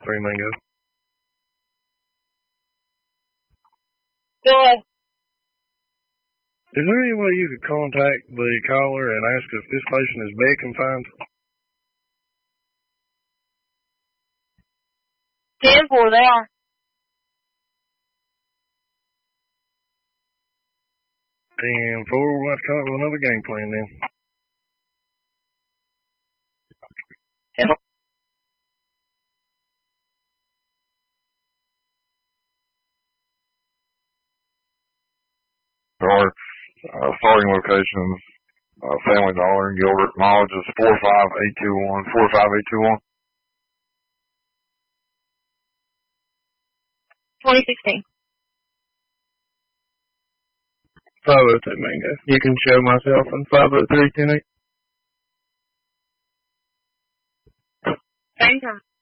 503 Mango. Go ahead. Is there any way you could contact the caller and ask if this patient is bed confined? 10-4, they are. And 4, we'll have to come up with another game plan then. Our starting locations, Family Dollar and Gilbert. Mileage is 45821. 45821. 2016. 502 Mango. You can show myself in 503 10. Same time.